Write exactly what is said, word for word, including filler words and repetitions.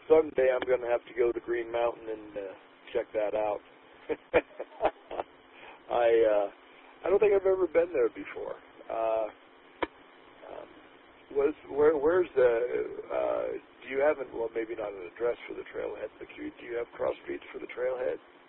someday I'm going to have to go to Green Mountain and uh, check that out. I uh, I don't think I've ever been there before. Uh, um, was where where's the? Uh, do you have an, well maybe not an address for the trailhead, but do you, do you have cross streets for the trailhead?